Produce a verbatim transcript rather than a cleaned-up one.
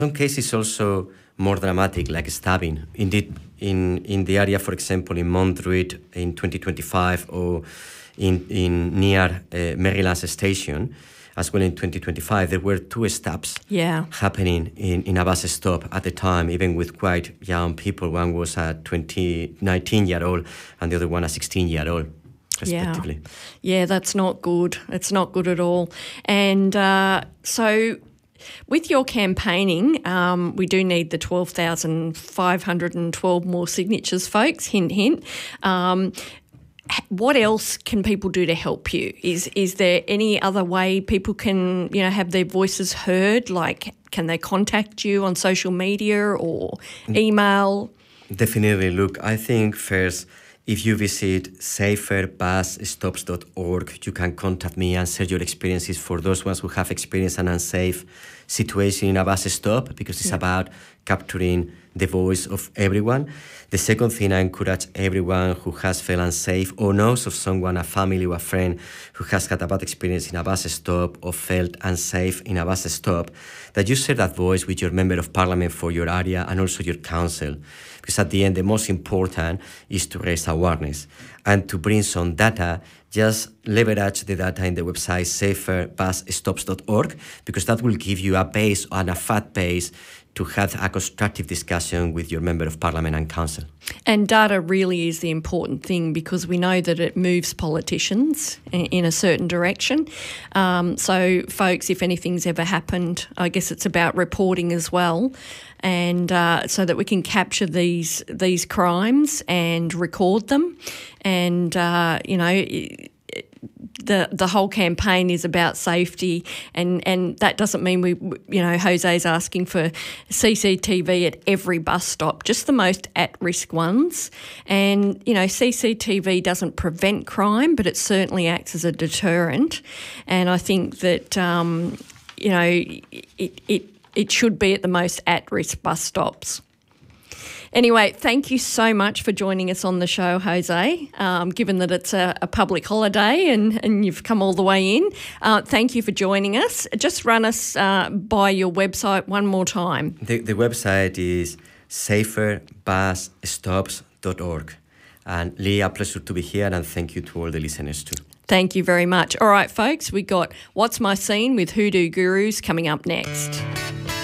Some cases also more dramatic, like stabbing. Indeed, in, in the area, for example, in Montreat in twenty twenty-five, or in, in near uh, Maryland's station, as well in twenty twenty-five, there were two stabs yeah. happening in, in a bus stop at the time, even with quite young people. One was a twenty, nineteen-year-old and the other one a sixteen-year-old, respectively. Yeah. yeah, that's not good. It's not good at all. And uh, so with your campaigning, um, we do need the twelve thousand five hundred twelve more signatures, folks, hint, hint. Um, what else can people do to help you? Is is there any other way people can, you know, have their voices heard? Like, can they contact you on social media or email? Definitely. Look, I think first, if you visit safer bus stops dot org, you can contact me and share your experiences for those ones who have experienced an unsafe situation in a bus stop, because it's yeah. about capturing the voice of everyone. The second thing, I encourage everyone who has felt unsafe or knows of someone, a family or a friend, who has had a bad experience in a bus stop or felt unsafe in a bus stop, that you share that voice with your member of parliament for your area and also your council. Because at the end, the most important is to raise awareness and to bring some data. Just leverage the data in the website safer bus stops dot org, because that will give you a base and a fat base to have a constructive discussion with your member of parliament and council. And data really is the important thing, because we know that it moves politicians in a certain direction. Um, so, folks, if anything's ever happened, I guess it's about reporting as well, and uh, so that we can capture these these crimes and record them. And, uh, you know, the the whole campaign is about safety, and, and that doesn't mean we, you know, Jose's asking for C C T V at every bus stop, just the most at-risk ones. And, you know, C C T V doesn't prevent crime, but it certainly acts as a deterrent. And I think that, um, you know, it, it, it should be at the most at-risk bus stops. Anyway, thank you so much for joining us on the show, Jose, um, given that it's a, a public holiday and, and you've come all the way in. Uh, thank you for joining us. Just run us uh, by your website one more time. The, the website is safer bus stops dot org. And Lee, a pleasure to be here, and thank you to all the listeners too. Thank you very much. All right, folks, we got What's My Scene with Hoodoo Gurus coming up next.